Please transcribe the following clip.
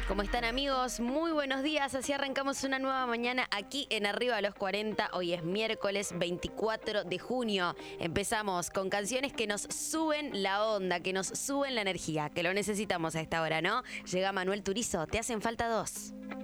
¿Cómo están, amigos? Muy buenos días. Así arrancamos una nueva mañana aquí en Arriba a los 40. Hoy es miércoles 24 de junio. Empezamos con canciones que nos suben la onda, que nos suben la energía, que lo necesitamos a esta hora, ¿no? Llega Manuel Turizo, Te hacen falta dos.